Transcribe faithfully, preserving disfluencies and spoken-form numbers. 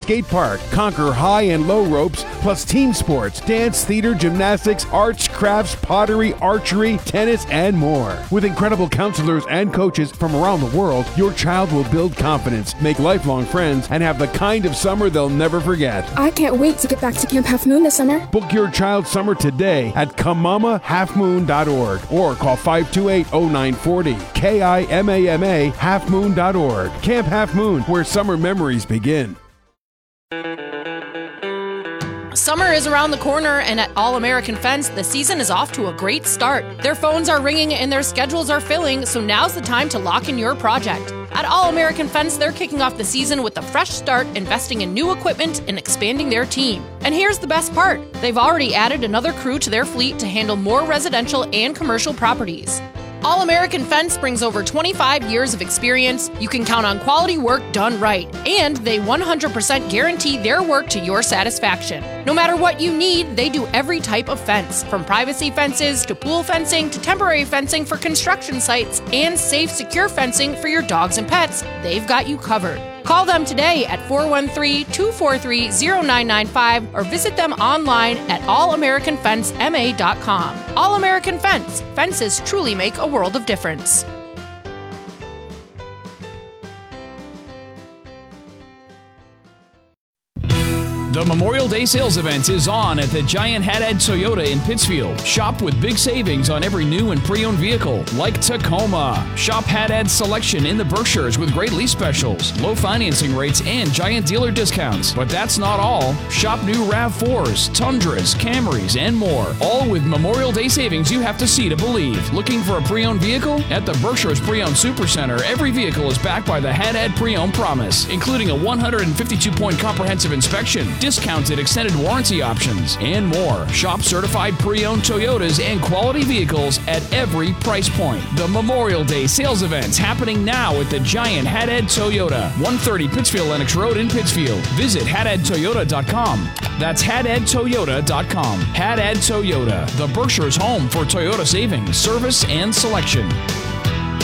skate park. Conquer high and low ropes, plus team sports, dance, theater, gymnastics, arts, crafts, pottery, archery, tennis, and more. With incredible counselors and coaches from around the world, your child will build confidence, make lifelong friends, and have the kind of summer they'll never forget. I can't wait to get back to Camp Half Moon this summer. Book your child's summer today at Kamama Half Moon dot org or call five two eight, oh nine four oh, K I M A M A, half moon dot org. Camp Half Moon, where summer memories begin. Summer is around the corner, and at All American Fence, the season is off to a great start. Their phones are ringing and their schedules are filling, so now's the time to lock in your project. At All American Fence, they're kicking off the season with a fresh start, investing in new equipment and expanding their team. And here's the best part. They've already added another crew to their fleet to handle more residential and commercial properties. All American Fence brings over twenty-five years of experience. You can count on quality work done right, and they one hundred percent guarantee their work to your satisfaction. No matter what you need, they do every type of fence, from privacy fences to pool fencing to temporary fencing for construction sites and safe, secure fencing for your dogs and pets. They've got you covered. Call them today at four one three, two four three, oh nine nine five or visit them online at all american fence m a dot com. All American Fence. Fences truly make a world of difference. The Memorial Day sales event is on at the Giant Haddad Toyota in Pittsfield. Shop with big savings on every new and pre-owned vehicle, like Tacoma. Shop Haddad's selection in the Berkshires with great lease specials, low financing rates, and giant dealer discounts. But that's not all. Shop new RAV fours, Tundras, Camrys, and more. All with Memorial Day savings you have to see to believe. Looking for a pre-owned vehicle? At the Berkshires Pre-Owned Supercenter, every vehicle is backed by the Haddad Pre-Owned Promise, including a one hundred fifty-two point comprehensive inspection, discounted extended warranty options, and more. Shop certified pre-owned Toyotas and quality vehicles at every price point. The Memorial Day sales event's happening now at the Giant Haddad Toyota, one thirty Pittsfield Lennox Road in Pittsfield. Visit haddad toyota dot com. That's haddad toyota dot com. Haddad Toyota, the Berkshire's home for Toyota savings, service, and selection.